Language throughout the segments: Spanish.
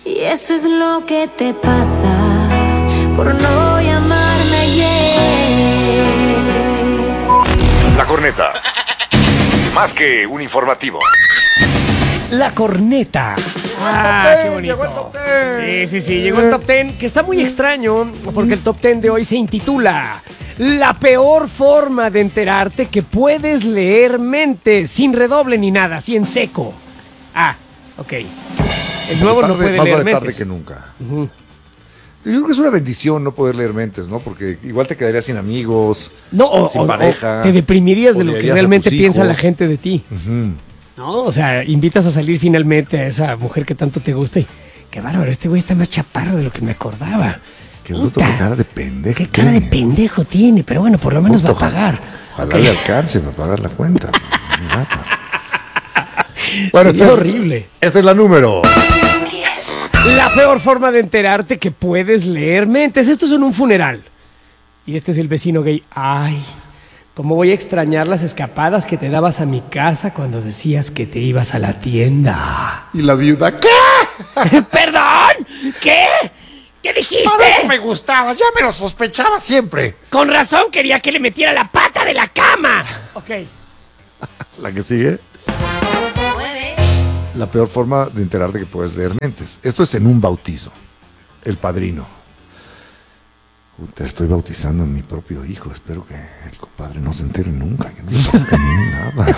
Y eso es lo que te pasa por no llamarme ayer. La Corneta. Más que un informativo. La Corneta. Qué bonito. Llegó el top 10. Sí, llegó el top 10, que está muy extraño, porque el top 10 de hoy se intitula La peor forma de enterarte que puedes leer mentes, sin redoble ni nada, así en seco. Ok. El nuevo no puede más leer vale tarde mentes. que nunca. Yo creo que es una bendición no poder leer mentes, ¿no? Porque igual te quedarías sin amigos, sin pareja. O te deprimirías de lo que odiarías a realmente tus piensa la hijos. gente de ti. ¿No? O sea, invitas a salir finalmente a esa mujer que tanto te gusta y qué bárbaro, este güey está más chaparro de lo que me acordaba. Qué bruto, qué cara de pendejo. Qué cara de pendejo tiene, pero bueno, por lo menos va a pagar. Ojalá le alcance para pagar la cuenta. Bueno, está horrible. Esta es la número 10. La peor forma de enterarte que puedes leer mentes. Esto es en un funeral. Y este es el vecino gay. Ay, cómo voy a extrañar las escapadas que te dabas a mi casa cuando decías que te ibas a la tienda. Y la viuda, ¿qué? ¿Perdón? ¿Qué? ¿Qué dijiste? Por eso me gustaba, ya me lo sospechaba siempre. Con razón quería que le metiera la pata de la cama. Ok. La que sigue. 9. La peor forma de enterarte que puedes leer mentes. Esto es en un bautizo. El padrino. Te estoy bautizando a mi propio hijo. Espero que el compadre no se entere nunca, que no se conozca ni nada.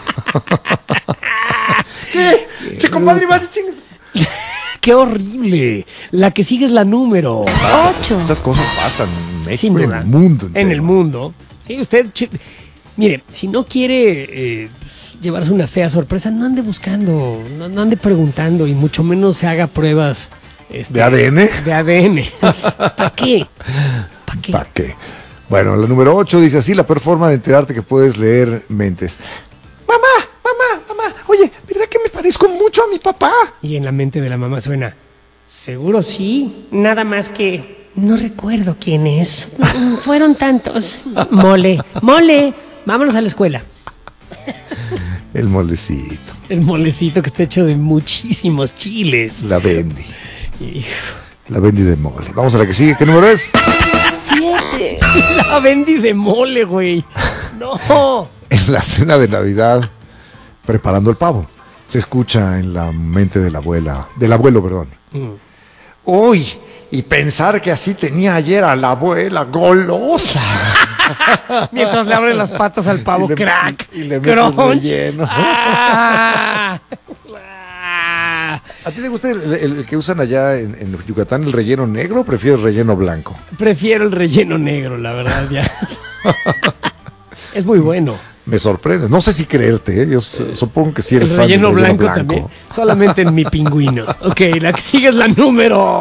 Che, compadre, vas a chingas. ¡Qué horrible! La que sigue es la número 8. Esas cosas pasan en México, Sin en duda. el mundo entero. En el mundo. Sí, mire, si no quiere llevarse una fea sorpresa, no ande buscando, no ande preguntando y mucho menos se haga pruebas. ¿De ADN? De ADN. ¿Para qué? ¿Para qué? ¿Para qué? Bueno, la número 8 dice así: la peor forma de enterarte que puedes leer mentes. Mamá, oye, ¿verdad que me parezco mucho a mi papá? Y en la mente de la mamá suena, seguro sí, nada más que no recuerdo quién es. Fueron tantos. Mole, vámonos a la escuela. El molecito, El molecito que está hecho de muchísimos chiles. la Bendy. Hijo. La Bendy de mole. Vamos a la que sigue. ¿Qué número es? 7. La Bendy de mole, güey. No. En la cena de Navidad, preparando el pavo, se escucha en la mente de la abuela, del abuelo, perdón. Uy, y pensar que así tenía ayer a la abuela golosa. Mientras le abren las patas al pavo, Y le- crack. y le mete el crunch. relleno. Ah. ¿A ti te gusta el que usan allá en Yucatán, el relleno negro, o prefieres relleno blanco? Prefiero el relleno negro, la verdad, ya. Es muy bueno. Me sorprende. No sé si creerte, ¿eh? Yo supongo que sí eres El fan del relleno blanco también. Solamente en mi pingüino. Ok, la que sigue es la número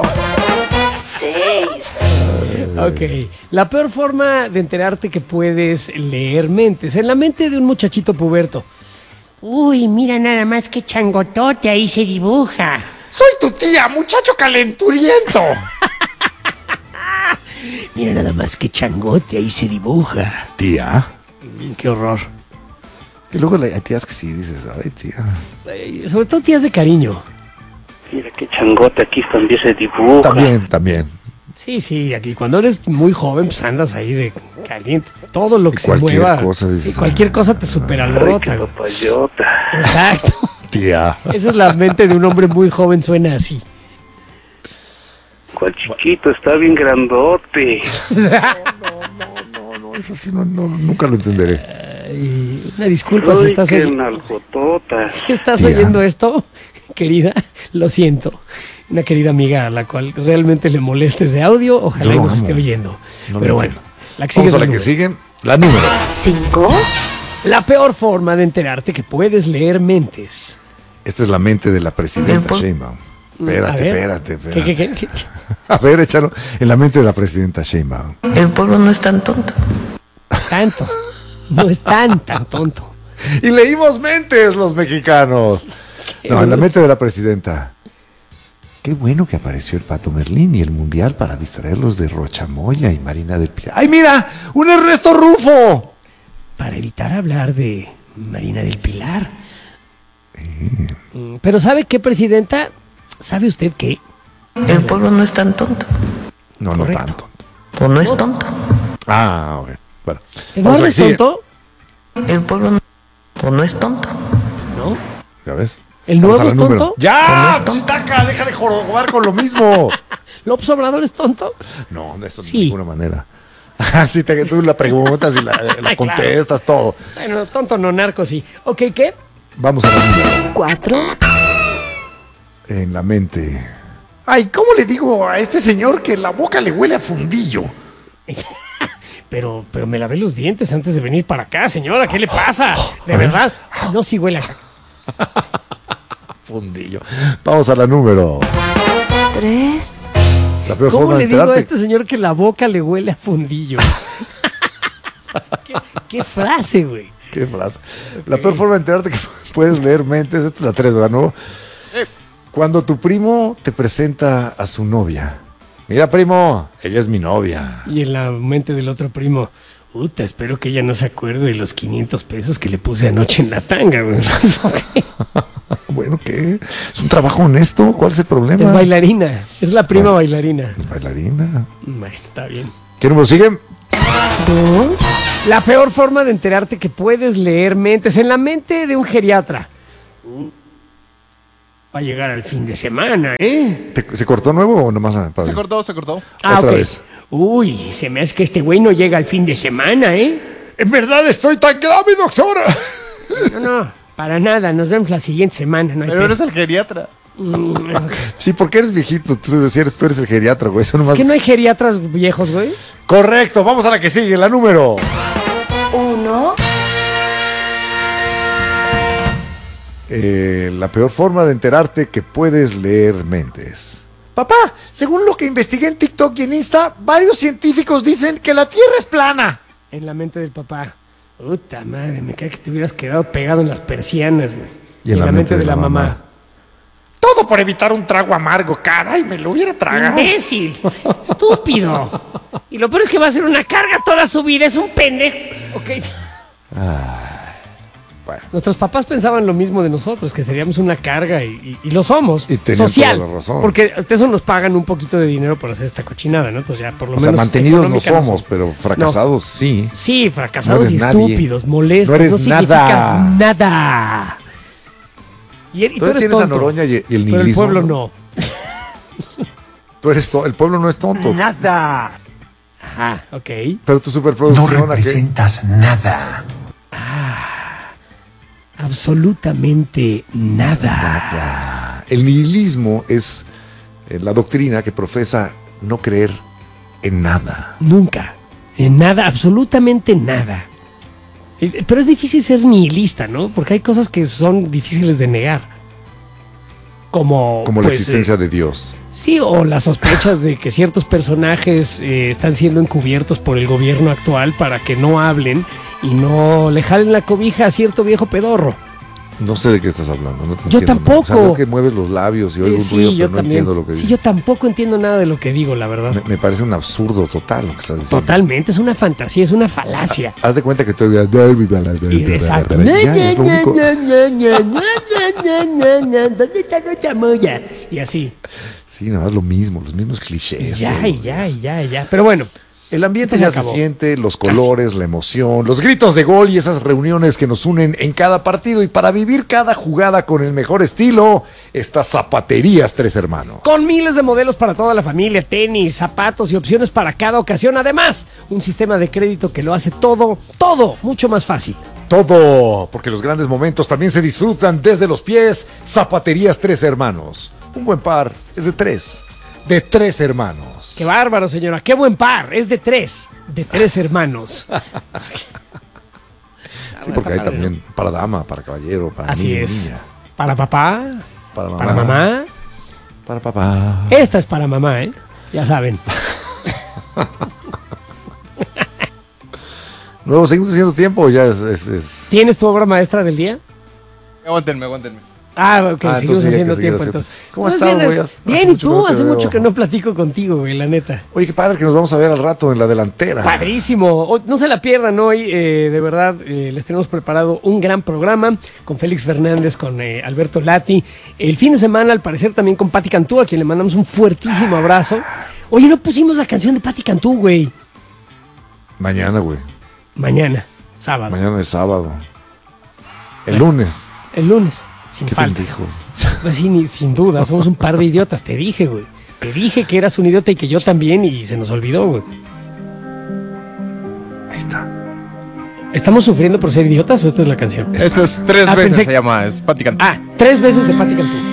6. Ok, la peor forma de enterarte que puedes leer mentes. En la mente de un muchachito puberto. Uy, mira nada más que changotote ahí se dibuja. Soy tu tía, muchacho calenturiento. Mira nada más que changote ahí se dibuja. Tía. Qué horror. Y luego hay tías que sí dices, ay, tía. Sobre todo tías de cariño. Mira qué changote aquí también se dibuja. También. Sí, aquí cuando eres muy joven, pues andas ahí de caliente. Todo lo que se Cualquier mueva. cosa, dices, sí, cualquier cosa te Ay, superalborota. qué papayota. Exacto. Tía. Esa es la mente de un hombre muy joven, suena así. Cuál chiquito, está bien grandote. No, eso sí, nunca lo entenderé. Ay, una disculpa si Uy, estás qué oyendo. nalgotota. Si estás Tía. oyendo esto, querida, lo siento. Una querida amiga a la cual realmente le moleste ese audio, ojalá Yo y lo nos amo. esté oyendo. No Pero lo bueno, entiendo. la que sigue Vamos es a la que número. sigue. La número. 5. La peor forma de enterarte que puedes leer mentes. Esta es la mente de la presidenta Sheinbaum. A ver. Espérate. ¿Qué? A ver, échalo. En la mente de la presidenta Sheinbaum. El pueblo no es tan tonto. Tanto. No es tan tonto. Y leímos mentes los mexicanos. No, en la mente de la presidenta. Qué bueno que apareció el Pato Merlín y el Mundial para distraerlos de Rochamoya y Marina del Pilar. ¡Ay, mira! ¡Un Ernesto Rufo! Para evitar hablar de Marina del Pilar. Pero ¿sabe qué, presidenta? ¿Sabe usted qué? El pueblo no es tan tonto. No, Correcto. no tanto. O no es tonto. Ah, ok. Bueno. ¿Eduardo Vamos es a que sigue. tonto? El pueblo no, o no es tonto. ¿No? ¿Ya ves? ¿El Vamos nuevo al es número. tonto? ¡Ya! Pues está acá, deja de jorobar con lo mismo. ¿López Obrador es tonto? No, de eso Sí. de ninguna manera. Si tú la preguntas y la contestas, todo. Bueno, tonto no, narco sí. Ok, ¿qué? Vamos a la número. 4, En la mente. Ay, ¿cómo le digo a este señor que la boca le huele a fundillo? Pero me lavé los dientes antes de venir para acá, señora. ¿Qué le pasa? De verdad. No, sí huele a caca. Fundillo. Vamos a la número. 3, La peor ¿Cómo forma le de digo a enterarte. este señor que la boca le huele a fundillo? ¿Qué frase, güey? Qué frase. La peor forma de enterarte que puedes leer mentes, esta es la 3, ¿verdad? ¿No? Cuando tu primo te presenta a su novia. Mira, primo, ella es mi novia. Y en la mente del otro primo, puta, espero que ella no se acuerde de los 500 pesos que le puse anoche en la tanga, güey. Bueno, ¿qué? ¿Es un trabajo honesto? ¿Cuál es el problema? Es bailarina, es la prima Bueno. bailarina. Es bailarina. Bueno, está bien. ¿Qué número sigue? 2, La peor forma de enterarte que puedes leer mentes en la mente de un geriatra. Va a llegar al fin de semana, ¿eh? ¿Se cortó nuevo o nomás? Se cortó, se cortó. Ah, Otra ok. vez. Uy, se me hace que este güey no llega al fin de semana, ¿eh? En verdad estoy tan grave, doctora. No, para nada. Nos vemos la siguiente semana. No hay Pero pedo. eres el geriatra. Ok. Sí, porque eres viejito. Tú eres el geriatra, güey. Eso nomás... ¿Que no hay geriatras viejos, güey? Correcto, vamos a la que sigue, la número. 1, La peor forma de enterarte que puedes leer mentes. Papá, según lo que investigué en TikTok y en Insta, varios científicos dicen que la Tierra es plana. En la mente del papá. Puta madre, me cae que te hubieras quedado pegado en las persianas, güey. Y en la mente de la mamá. Todo por evitar un trago amargo. Caray, me lo hubiera tragado. ¡Imbécil! ¡Estúpido! Y lo peor es que va a ser una carga toda su vida. Es un pendejo. Ok. Bueno. Nuestros papás pensaban lo mismo de nosotros, que seríamos una carga y lo somos. Y tenían social. toda la razón. Porque hasta eso nos pagan un poquito de dinero por hacer esta cochinada, ¿no? Entonces ya por lo O sea, menos. mantenidos no económica somos, pero fracasados sí. Sí, fracasados No y eres nadie. estúpidos, molestos, No eres no significas nada. nada. Y tú Entonces eres tienes a tonto. Noroña y el Pero el nihilismo, pueblo ¿no? no. Tú eres el pueblo no es tonto. Nada. Ajá, ok. Pero tu superproducción, ¿a qué? representas nada. Absolutamente nada. El nihilismo es la doctrina que profesa no creer en nada. Nunca. En nada, absolutamente nada. Pero es difícil ser nihilista, ¿no? Porque hay cosas que son difíciles de negar. Como Como la pues, existencia de Dios. sí, o las sospechas de que ciertos personajes están siendo encubiertos por el gobierno actual para que no hablen y no le jalen la cobija a cierto viejo pedorro. No sé de qué estás hablando. No te Yo entiendo, tampoco. ¿no? O sea, veo que mueves los labios y oigo un ruido, pero no entiendo lo que Sí, dices. yo tampoco entiendo nada de lo que digo, la verdad. Me parece un absurdo total lo que estás diciendo. Totalmente, es una fantasía, es una falacia. Haz de cuenta que estoy... Exacto. Ya, es lo único. ¿Dónde está la chamoya? Y así. Sí, nada más lo mismo, los mismos clichés. Ya, todo. y ya, y ya, y ya. Pero bueno, El ambiente Esto ya se se acabó. siente, los colores, la emoción, los gritos de gol y esas reuniones que nos unen en cada partido. Y para vivir cada jugada con el mejor estilo, estas zapaterías Tres Hermanos. con miles de modelos para toda la familia, tenis, zapatos y opciones para cada ocasión. Además, un sistema de crédito que lo hace todo mucho más fácil. Todo, porque los grandes momentos también se disfrutan desde los pies. Zapaterías Tres Hermanos. Un buen par es de tres. De Tres Hermanos. Qué bárbaro, señora. Qué buen par. Es de tres hermanos. Sí, porque hay también para dama, para caballero, para Así niño, es. niña. Para papá, Para mamá. para mamá. Para papá. Esta es para mamá, ¿eh? Ya saben. Luego, ¿seguimos haciendo tiempo o ya es... ¿Tienes tu obra maestra del día? Aguántenme. Ah, ok, seguimos entonces sí, haciendo hay que seguir tiempo haciendo. entonces. ¿Cómo has Buenas estado, viernes. güey? Bien, ¿y mucho que tú? no te Hace veo. mucho que no platico contigo, güey, la neta. Oye, qué padre que nos vamos a ver al rato en la delantera. Padrísimo. No se la pierdan hoy, de verdad, les tenemos preparado un gran programa con Félix Fernández, con Alberto Lati. El fin de semana, al parecer, también con Pati Cantú, a quien le mandamos un fuertísimo abrazo. Oye, no pusimos la canción de Pati Cantú, güey. Mañana, güey. Mañana, sábado. Mañana es sábado. El lunes. El lunes, sin Qué falta. pendejo. Pues sí, sin duda, somos un par de idiotas, te dije, güey. Te dije que eras un idiota y que yo también, y se nos olvidó, güey. Ahí está. ¿Estamos sufriendo por ser idiotas o esta es la canción? Esta es 3 Ah, veces pensé se llama, es Pati Cantú. 3 veces de Pati Cantú.